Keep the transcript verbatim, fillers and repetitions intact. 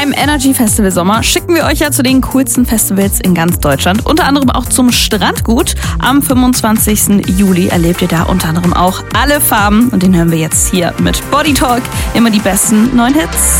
Beim Energy Festival Sommer schicken wir euch ja zu den coolsten Festivals in ganz Deutschland. Unter anderem auch zum Strandgut. Am fünfundzwanzigsten Juli erlebt ihr da unter anderem auch alle Farben. Und den hören wir jetzt hier mit Body Talk. Immer die besten neuen Hits.